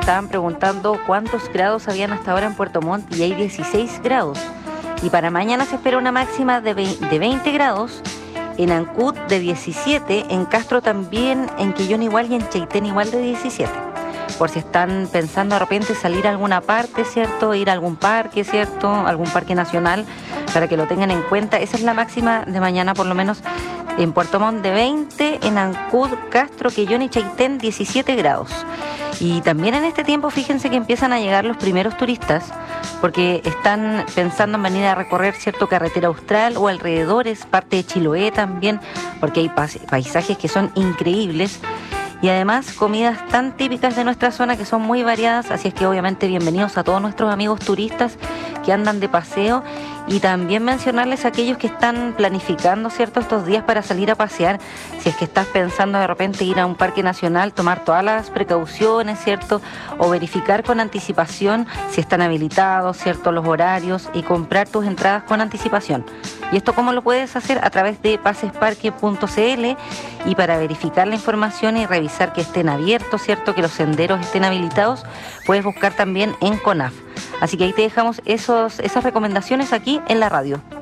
estaban preguntando cuántos grados habían hasta ahora en Puerto Montt y hay 16 grados. Y para mañana se espera una máxima de 20 grados, en Ancud de 17, en Castro también, en Quillón igual y en Chaitén igual de 17. Por si están pensando de repente salir a alguna parte, ¿cierto? Ir a algún parque, ¿cierto? Algún parque nacional, para que lo tengan en cuenta. Esa es la máxima de mañana, por lo menos en Puerto Montt de 20, en Ancud, Castro, Quillón y Chaitén 17 grados. Y también en este tiempo, fíjense que empiezan a llegar los primeros turistas, porque están pensando en venir a recorrer, ¿cierto?, Carretera Austral o alrededores, parte de Chiloé también, porque hay paisajes que son increíbles. Y además comidas tan típicas de nuestra zona que son muy variadas, así es que obviamente bienvenidos a todos nuestros amigos turistas que andan de paseo, y también mencionarles a aquellos que están planificando, ¿cierto?, estos días para salir a pasear. Si es que estás pensando de repente ir a un parque nacional, tomar todas las precauciones, ¿cierto?, o verificar con anticipación si están habilitados, ¿cierto?, los horarios, y comprar tus entradas con anticipación. ¿Y esto cómo lo puedes hacer? A través de pasesparque.cl, y para verificar la información y revisar que estén abiertos, ¿cierto?, que los senderos estén habilitados, puedes buscar también en CONAF. Así que ahí te dejamos esas recomendaciones aquí en la radio.